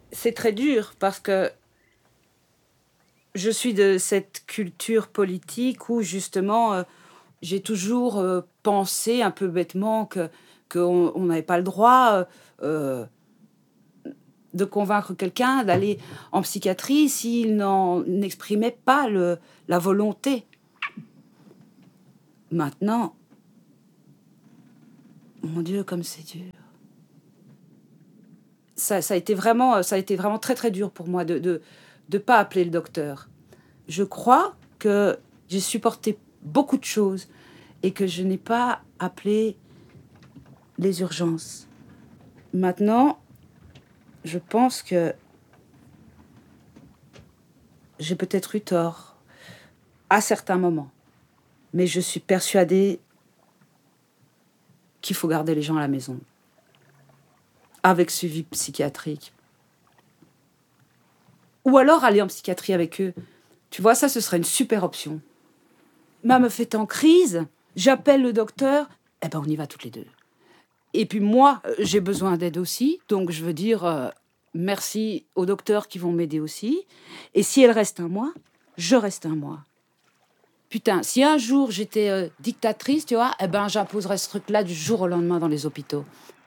C'est très dur parce que je suis de cette culture politique où justement, j'ai toujours, pensé un peu bêtement que qu'on n'avait pas le droit, de convaincre quelqu'un d'aller en psychiatrie s'il n'exprimait pas la volonté. Maintenant, mon Dieu, comme c'est dur. Ça a été vraiment très, très dur pour moi de pas appeler le docteur. Je crois que j'ai supporté beaucoup de choses et que je n'ai pas appelé les urgences. Maintenant, je pense que j'ai peut-être eu tort à certains moments, mais je suis persuadée qu'il faut garder les gens à la maison, avec suivi psychiatrique. Ou alors aller en psychiatrie avec eux. Tu vois, ça, ce serait une super option. Ma meuf est en crise, j'appelle le docteur, eh ben on y va toutes les deux. Et puis moi, j'ai besoin d'aide aussi, donc je veux dire merci aux docteurs qui vont m'aider aussi. Et si elle reste un mois, je reste un mois. Putain, si un jour j'étais dictatrice, tu vois, eh ben j'imposerais ce truc-là du jour au lendemain dans les hôpitaux.